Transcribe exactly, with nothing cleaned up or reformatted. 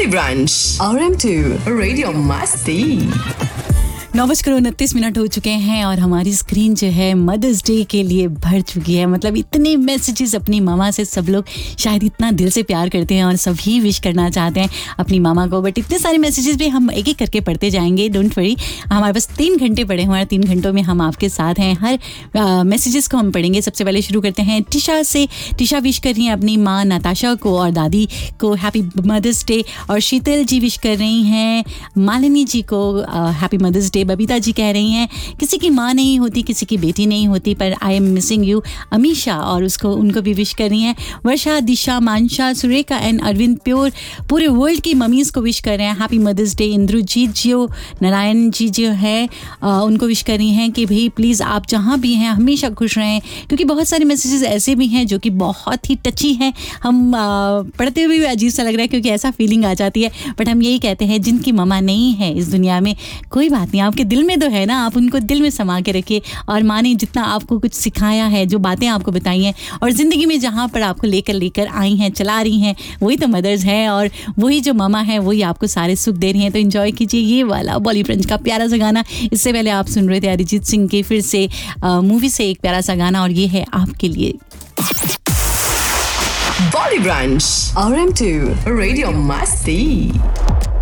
Volley branch R M to radio मस्ती। नौ बजकर उनतीस मिनट हो चुके हैं और हमारी स्क्रीन जो है मदर्स डे के लिए भर चुकी है। मतलब इतने मैसेजेस अपनी मामा से, सब लोग शायद इतना दिल से प्यार करते हैं और सभी विश करना चाहते हैं अपनी मामा को। बट इतने सारे मैसेजेस भी हम एक एक करके पढ़ते जाएंगे, डोंट वरी। हमारे पास तीन घंटे पड़े हुए हैं, तीन घंटों में हम आपके साथ हैं। हर मैसेजेस को हम पढ़ेंगे। सबसे पहले शुरू करते हैं टिशा से। टिशा विश कर रही हैं अपनी माँ नताशा को और दादी को हैप्पी मदर्स डे। और शीतल जी विश कर रही हैं मालिनी जी को happy mother's day. Babita ji कह रही हैं किसी की माँ नहीं होती, किसी की बेटी नहीं होती, पर I am missing you Amisha, और उसको उनको भी विश कर रही हैं। वर्षा, दिशा, मानशा, सुरेखा एंड अरविंद प्योर पूरे वर्ल्ड की मम्मीज़ को विश कर रहे हैं हैप्पी मदर्स डे। इंद्रुजीत जियो नारायण जी जो है आ, उनको विश कर रही हैं कि भाई प्लीज़ आप जहाँ भी हैं हमेशा खुश रहें, क्योंकि बहुत सारे मैसेजेस ऐसे भी हैं जो कि बहुत ही टची हैं। हम आ, पढ़ते हुए भी अजीब सा लग रहा है क्योंकि ऐसा फीलिंग आ जाती है। बट हम यही कहते हैं जिनकी मम्मा नहीं है इस दुनिया में, कोई बात नहीं, आपके दिल में तो है ना, आप उनको दिल में समा के रखिए। और माँ ने जितना आपको कुछ सिखाया है, जो बातें आपको बताई हैं और ज़िंदगी में जहाँ पर आपको लेकर लेकर आई हैं, चला रही हैं, वही तो मदर्स हैं। और वही जो मामा है वही आपको सारे सुख दे रही हैं। तो एंजॉय कीजिए ये वाला बॉली ब्रांच का प्यारा सा गाना। इससे पहले आप सुन रहे थे अरिजीत सिंह के फिर से मूवी से एक प्यारा सा गाना, और ये है आपके लिए बॉली branch R M to radio मस्ती।